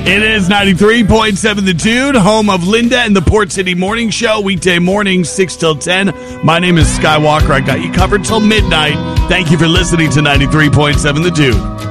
It is 93.7 The Dude, home of Linda and the Port City Morning Show, weekday mornings, 6 till 10. My name is Skywalker. I got you covered till midnight. Thank you for listening to 93.7 The Dude.